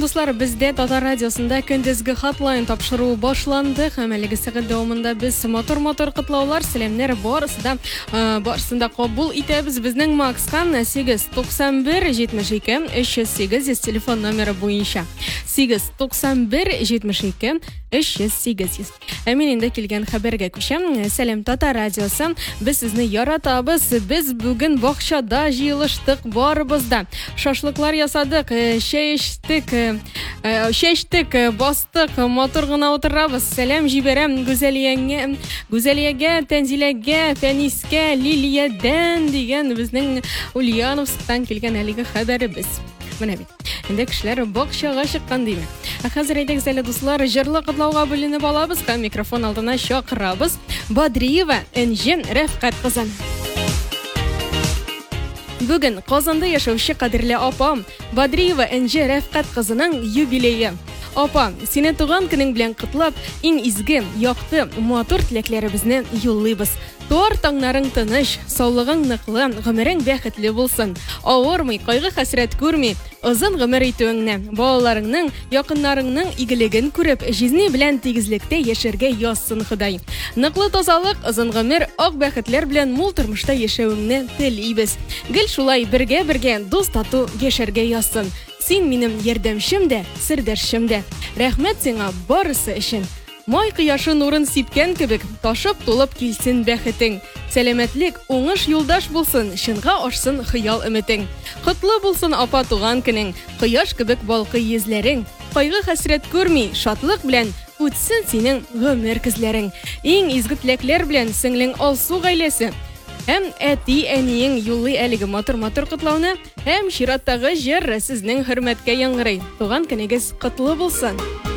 Дуслар, бездә Татар радиосында көндезге хатлайн тапшыру башланды. Һәм әлеге сәгать дәвамында без мотор котлаулар, сәламнәр барысында кабул итәбез. Безнең Макска 891 72 308 телефон номеры буенча. 891 72 308. Мин инде килгән хәбәргә күчәм. Сәлам Татар радиосы. Без сезне яратабыз. Без бүген бакчада җыелыштык барыбыз да. Шашлыклар ясадык, чәчтек, бастык, мотор гына утырабыз. Сәлам җибәрәм Гүзәлиягә, Тәнзиләгә, Фәнискә, Лилиядән дигән безнең Ульяновсктан килгән әлеге хәбәребез. Менә бит. Инде кешеләр бакчага чыккан димәк. Хәзер әйтик, зәле дуслар, җырлы кытлауга бүленеп алабыз һәм микрофон алдына чакырабыз. Бадриева Энҗен Рәфкать кызын. Бүген Казанда яшәүче кадерле апам Бадриева Энҗе Рәфкать кызының юбилее. Апа, сине туган көнең белән котлап, иң изге, якты, матур теләкләребезне юллыйбыз. Туар таңнарың тыныч, саулыгың ныклы, гомерең бәхетле булсын. Авырмый, кайгы-хәсрәт күрми, озын гомер итүеңне, балаларыңның, якыннарыңның игелеген күреп, җизни белән тигезлектә яшәргә язсын Ходай. Ныклы тазалык, озын гомер, ак бәхетләр белән мул тормышта яшәүеңне телибез. Гел шулай бергә дус тату яшәргә язсын. Син минем ярдәмчем дә, сердәшем дә. Рәхмәт сиңа барысы өчен. Май кояшы нурын сипкән кебек, ташып тулып килсен бәхетең. Сәламәтлек, уңыш юлдаш булсын, чынга ашсын хыял өметең. Котлы булсын апа туган көнең, кояш кебек балкый йөзләрең. Кайгы-хәсрәт күрми, шатлык белән үтсен синең гомер көзләрең. Иң изге теләкләр белән сеңлең Алсу гаиләсе. Һәм әти-әниең юллый әлеге матур котлауны, һәм чираттагы җыр сезнең хөрмәткә яңгырый. Туган көнегез котлы булсын.